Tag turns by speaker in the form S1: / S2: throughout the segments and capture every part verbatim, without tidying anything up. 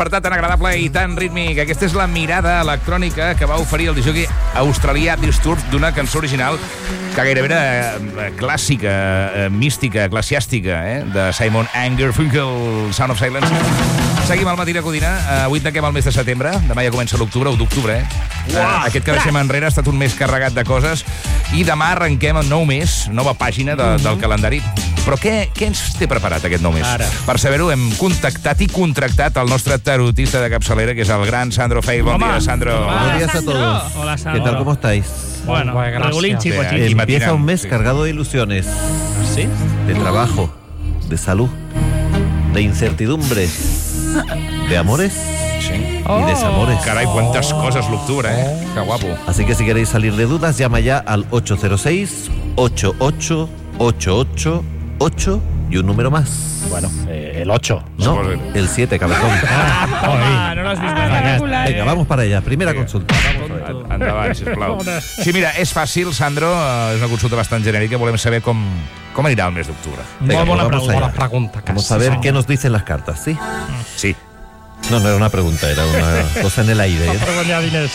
S1: despertar tan agradable i tan rítmic. Aquesta és la mirada electrònica que va oferir el discjockey australià Disturbed d'una cançó original que gairebé era clàssica, mística, eclesiàstica, eh? de Simon and Garfunkel, Sound of Silence. Seguim al Matí de Codina. Avui tanquem el mes de setembre. Demà ja comença l'octubre, o d'octubre, eh? Uh, aquest que deixem enrere ha estat un mes carregat de coses. I demà arrenquem el nou mes, nova pàgina de, del calendari. Però què, què ens té preparat aquest nou mes? Ara. Per saber-ho hem contactat i contractat el nostre tarotista de capçalera, que és el gran Sandro Fey. Bon dia, Sandro.
S2: Buenos días a todos.
S3: Hola, Sandro.
S2: ¿Qué tal, cómo estáis?
S3: Bueno, regulín, chico, chico.
S2: Eh, empieza un mes cargado de ilusiones.
S3: ¿Sí?
S2: De trabajo, de salud, de incertidumbres, de amores
S1: Sí.
S2: y desamores.
S1: Carai, quantes coses l'octubre, eh? Que guapo.
S2: Así que si queréis salir de dudas, llama ya al ocho cero seis, ocho ocho ocho ocho ocho y un número más.
S4: Bueno, eh, el ocho.
S2: No, el siete, cabezón.
S3: Ah, no l'has vist mai.
S2: Venga, vamos para allá. Primera consulta.
S1: Endavant, sisplau. Sí, mira, és fàcil, Sandro, és una consulta bastant genèrica, volem saber com, com anirà el mes d'octubre.
S2: Venga,
S3: Molt bona
S2: pues vamos
S3: pregunta.
S2: allá.
S4: pregunta.
S2: Vamos a ver qué nos dicen las cartas, ¿sí?
S1: Sí.
S2: No, no era una pregunta, era una cosa en el aire. ¿eh?
S3: Per guanyar diners.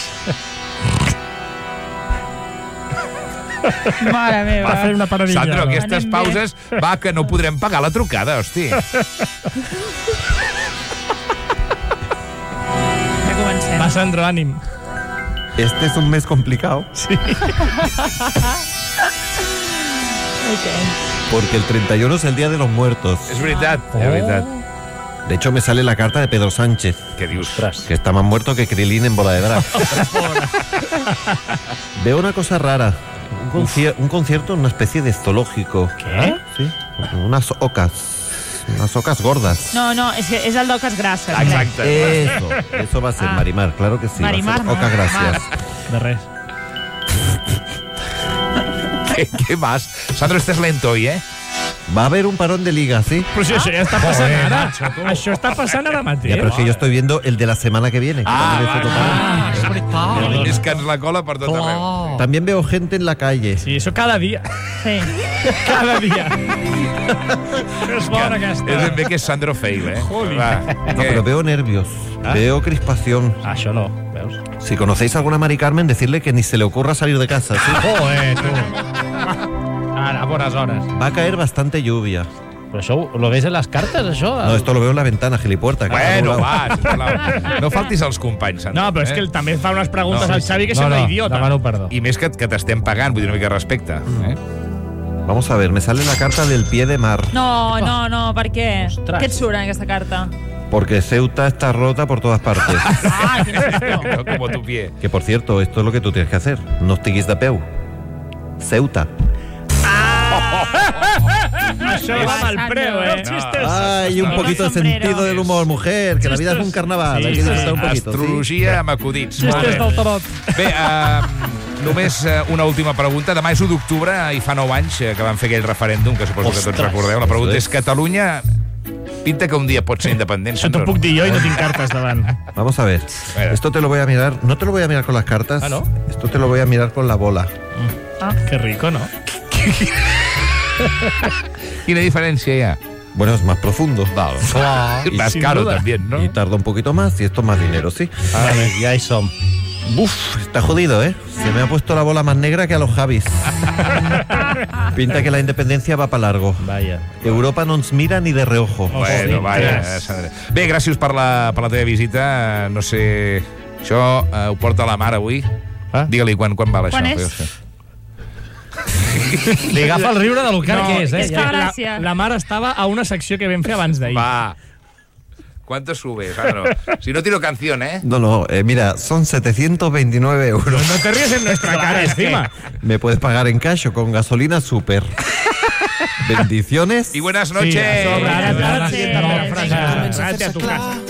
S5: Mare meva.
S3: Va fer una paradilla.
S1: Sandro,
S3: no?
S1: aquestes
S5: Anem
S1: pauses, va, que no podrem pagar la trucada, hosti.
S5: Ja comencem.
S3: Va, Sandro, ànim.
S2: Este es un mes complicado
S5: Ok.
S2: porque el treinta y uno es el Día de los Muertos.
S1: És veritat, és veritat.
S2: De hecho, me sale la carta de Pedro Sánchez,
S1: Què dius?
S2: que está más muerto que Krilin en bola de drag. Veo una cosa rara. Un, conci- un concierto en una especie de zoológico.
S3: ¿Qué?
S2: Sí, unas ocas. Unas ocas gordas.
S5: No, no, és, que és el d'oques grasses. crec.
S1: Exacte.
S2: Eso, eso va a ser
S5: Ah.
S2: Marimar, claro que sí. va a ser
S5: Marimar, no.
S2: Ocas gracias.
S3: De res.
S1: Què, què más? Sandro, estàs lento hoy, eh?
S2: Va a haber un parón de liga, ¿sí?
S3: Però si això ja està passant ara. Això està passant ara mateix.
S2: Ya, pero es que yo estoy viendo el de la semana que viene. que
S1: Ah,
S2: también es otro parón.
S4: Ah, és veritat.
S1: És que ens la cola per tot arreu.
S2: También veo gente en la calle.
S3: Sí, això cada dia.
S5: Sí.
S3: Cada dia. És bona aquesta.
S1: És ben bé que és Sandro Feil, eh?
S3: Joli.
S1: Va,
S2: No,
S1: què?
S2: pero veo nervios, veo crispación.
S4: Ah, això no, veus?
S2: Si conocéis a alguna Mari Carmen, decirle que ni se le ocurra salir de casa, ¿sí?
S4: Joder, tu. Ara, a bones hores.
S2: Va a caer bastante lluvia.
S4: Però això ho- lo ves en les cartes, això?
S2: No, esto lo veo en la ventana, gilipuerta. que está
S1: Bueno,
S2: nublado.
S1: va, sisplau. No faltis als companys, Sandro.
S3: No, però és
S1: eh?
S3: que ell també fa unes preguntes
S1: No,
S3: al Xavi que
S4: no,
S3: sembla
S4: no,
S3: idiota.
S4: demano perdó.
S1: I més que, que t'estem pagant, vull dir una mica de respecte. Eh?
S2: Vamos a ver, me sale la carta del pie de mar.
S5: No, no, no, per què?
S4: Ostres.
S5: Què et surt en aquesta carta?
S2: Porque Ceuta está rota por todas partes.
S5: Ah, quin susto.
S1: No, como tu pie.
S2: Que por cierto, esto es lo que tú tienes que hacer. No estiguis de peu. Ceuta.
S3: Això va amb el preu, eh? Xistes.
S2: Ay, un
S5: Con
S2: poquito de
S5: sombrero.
S2: sentido del humor, mujer. Que la vida es un carnaval.
S3: Sí,
S2: Hay que
S3: sí.
S2: disfrutar un poquito. ¿sí?
S1: Astrologia amb acudits. Molt
S3: Xistes
S1: bé.
S3: del tarot.
S1: Bé, uh, només uh, una última pregunta. Demà és u d'octubre i fa nou anys eh, que van fer aquell referèndum, que suposo que tots
S4: Ostres.
S1: recordeu. La pregunta
S2: Eso
S1: és,
S2: es.
S1: Catalunya pinta que un dia pot ser independent,
S3: Això t'ho
S1: Sandro?
S3: puc dir jo i no tinc cartes davant.
S2: Vamos a ver.
S1: Venga.
S2: Esto te lo voy a mirar. No te lo voy a mirar con las cartas.
S3: Ah, ¿no?
S2: Esto te lo voy a mirar con la bola.
S3: Ah, que rico, ¿no?
S1: Quina diferència hi ha?
S2: Bueno, es más profundo.
S1: Val.
S2: Y
S1: Más
S3: sin
S1: caro
S3: duda.
S1: también, ¿no?
S2: Y tarda un poquito más y esto es más dinero, ¿sí?
S4: Ai, ja hi som.
S2: Uf, está jodido, ¿eh? Se me ha puesto la bola más negra que a los Javis. Pinta que la independencia va para largo.
S4: Vaja.
S2: Europa no ens mira ni de reojo.
S1: Bueno,
S3: sí,
S1: vaja,
S3: tres.
S1: Sandra. Bé, gràcies per la, per la teva visita. No sé... Això eh, ho porta la mare avui.
S4: Ah?
S1: Digue-li quan, quan val
S5: Quan
S1: això.
S5: és?
S1: Jo sé.
S4: Li agafa el riure de lo car que és, eh?
S5: és que-
S3: La,
S5: gràcia.
S3: la mare estava a una secció que vam fer abans d'ahir.
S1: Va. ¿Cuánto sube, Sandro? Si no tiro canción, ¿eh?
S2: No, no, eh, mira, son setecientos veintinueve euros.
S3: No te ríes en nuestra cara encima.
S2: Me puedes pagar en cash o con gasolina super. Bendiciones.
S1: Y buenas
S3: Sí,
S1: noches.
S3: a sobre, ara, ara,
S5: Sí.
S3: ara, ara, ara,
S5: Comença
S3: ara,
S6: a
S3: ara, a tu
S6: fer-se
S3: casa.
S6: clar.